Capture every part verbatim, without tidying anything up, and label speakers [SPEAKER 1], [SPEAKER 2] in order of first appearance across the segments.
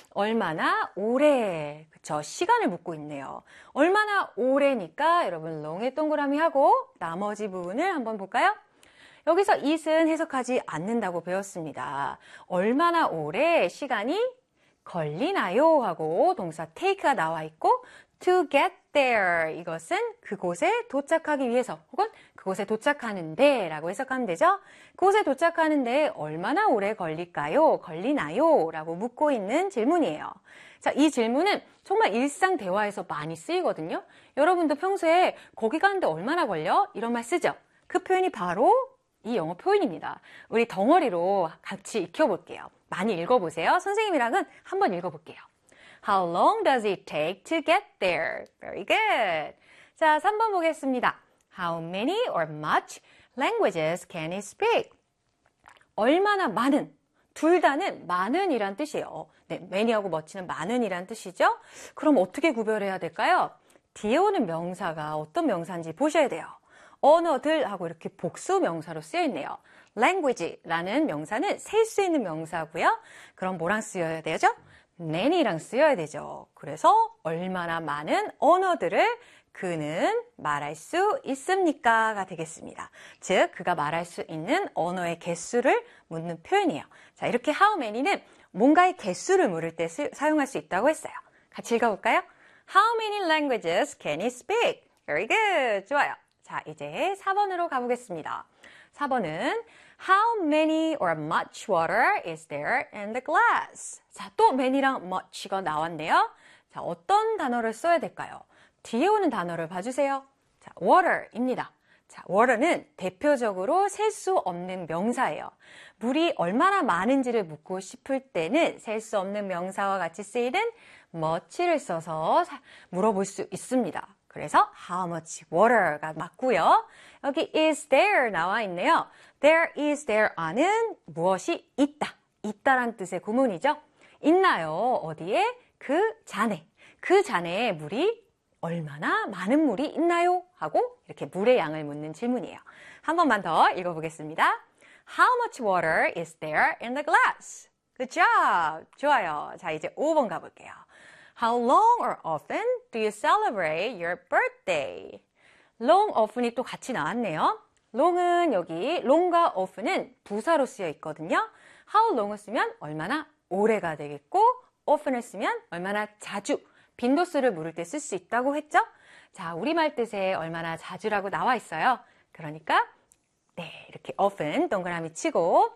[SPEAKER 1] 얼마나 오래, 그쵸? 시간을 묻고 있네요. 얼마나 오래니까 여러분 long에 동그라미 하고 나머지 부분을 한번 볼까요? 여기서 it은 해석하지 않는다고 배웠습니다. 얼마나 오래 시간이 걸리나요? 하고 동사 take가 나와 있고 to get there 이것은 그곳에 도착하기 위해서 혹은 그곳에 도착하는데 라고 해석하면 되죠. 그곳에 도착하는데 얼마나 오래 걸릴까요? 걸리나요? 라고 묻고 있는 질문이에요. 자, 이 질문은 정말 일상 대화에서 많이 쓰이거든요. 여러분도 평소에 거기 가는데 얼마나 걸려? 이런 말 쓰죠. 그 표현이 바로 이 영어 표현입니다. 우리 덩어리로 같이 익혀볼게요. 많이 읽어보세요. 선생님이랑은 한번 읽어볼게요. How long does it take to get there? Very good. 자, 삼 번 보겠습니다. How many or much languages can he speak? 얼마나 많은, 둘 다는 많은이란 뜻이에요. 네, many하고 much는 많은이란 뜻이죠. 그럼 어떻게 구별해야 될까요? 뒤에 오는 명사가 어떤 명사인지 보셔야 돼요. 언어들하고 이렇게 복수 명사로 쓰여 있네요. language라는 명사는 셀 수 있는 명사고요. 그럼 뭐랑 쓰여야 되죠? many랑 쓰여야 되죠. 그래서 얼마나 많은 언어들을 그는 말할 수 있습니까가 되겠습니다. 즉, 그가 말할 수 있는 언어의 개수를 묻는 표현이에요. 자, 이렇게 how many는 뭔가의 개수를 물을 때 쓰, 사용할 수 있다고 했어요. 같이 읽어볼까요? How many languages can he speak? Very good. 좋아요. 자, 이제 사 번으로 가보겠습니다. 사 번은 How many or much water is there in the glass? 자, 또 many랑 much가 나왔네요. 자, 어떤 단어를 써야 될까요? 뒤에 오는 단어를 봐주세요. 자, water입니다. 자, water는 대표적으로 셀 수 없는 명사예요. 물이 얼마나 많은지를 묻고 싶을 때는 셀 수 없는 명사와 같이 쓰이는 much를 써서 물어볼 수 있습니다. 그래서 how much water가 맞고요. 여기 is there 나와 있네요. There is there 안은 무엇이 있다. 있다란 뜻의 구문이죠. 있나요? 어디에? 그 잔에. 그 잔에 물이 얼마나 많은 물이 있나요? 하고 이렇게 물의 양을 묻는 질문이에요. 한 번만 더 읽어보겠습니다. How much water is there in the glass? Good job. 좋아요. 자, 이제 오 번 가볼게요. How long or often do you celebrate your birthday? long, often이 또 같이 나왔네요. long은 여기, long과 often은 부사로 쓰여 있거든요. how long을 쓰면 얼마나 오래가 되겠고, often을 쓰면 얼마나 자주, 빈도수를 물을 때 쓸 수 있다고 했죠? 자, 우리말 뜻에 얼마나 자주라고 나와 있어요. 그러니까, 네, 이렇게 often 동그라미 치고,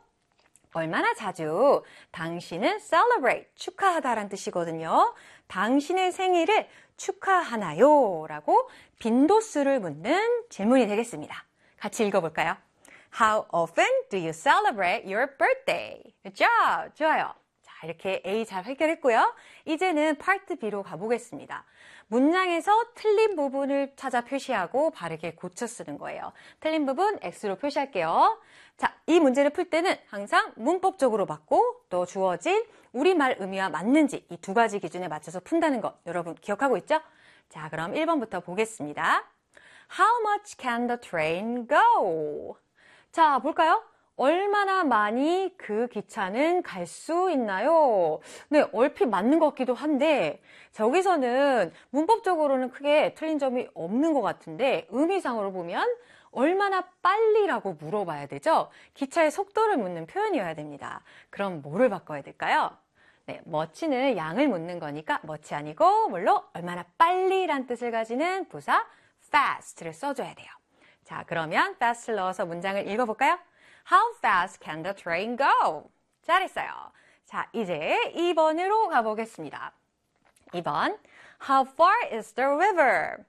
[SPEAKER 1] 얼마나 자주 당신은 celebrate, 축하하다라는 뜻이거든요. 당신의 생일을 축하하나요? 라고 빈도수를 묻는 질문이 되겠습니다. 같이 읽어볼까요? How often do you celebrate your birthday? Good job! 좋아요. 자, 이렇게 A 잘 해결했고요. 이제는 파트 B로 가보겠습니다. 문장에서 틀린 부분을 찾아 표시하고 바르게 고쳐 쓰는 거예요. 틀린 부분 X로 표시할게요. 자, 이 문제를 풀 때는 항상 문법적으로 맞고 또 주어진 우리말 의미와 맞는지 이 두 가지 기준에 맞춰서 푼다는 것 여러분 기억하고 있죠? 자, 그럼 일 번부터 보겠습니다. How much can the train go? 자, 볼까요? 얼마나 많이 그 기차는 갈 수 있나요? 네, 얼핏 맞는 것 같기도 한데 저기서는 문법적으로는 크게 틀린 점이 없는 것 같은데 의미상으로 보면 얼마나 빨리라고 물어봐야 되죠? 기차의 속도를 묻는 표현이어야 됩니다. 그럼 뭐를 바꿔야 될까요? 네, much는 양을 묻는 거니까 much 아니고 물론 얼마나 빨리란 뜻을 가지는 부사 fast를 써줘야 돼요. 자, 그러면 fast를 넣어서 문장을 읽어볼까요? How fast can the train go? 잘했어요. 자, 이제 이 번으로 가보겠습니다. 이 번, How far is the river?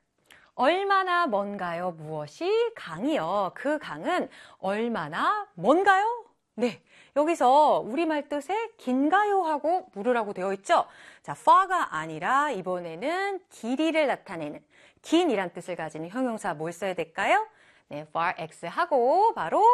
[SPEAKER 1] 얼마나 먼가요? 무엇이 강이요? 그 강은 얼마나 먼가요? 네, 여기서 우리말 뜻에 긴가요? 하고 물으라고 되어 있죠? 자, far가 아니라 이번에는 길이를 나타내는 긴이란 뜻을 가지는 형용사 뭘 써야 될까요? 네, far x 하고 바로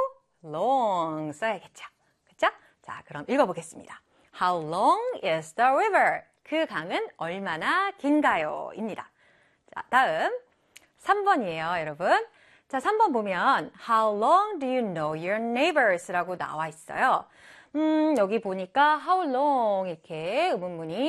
[SPEAKER 1] long 써야겠죠. 그쵸? 자, 그럼 읽어보겠습니다. How long is the river? 그 강은 얼마나 긴가요? 입니다. 자, 다음 삼 번이에요, 여러분. 자, 삼 번 보면 How long do you know your neighbors? 라고 나와 있어요. 음, 여기 보니까 How long 이렇게 의문문이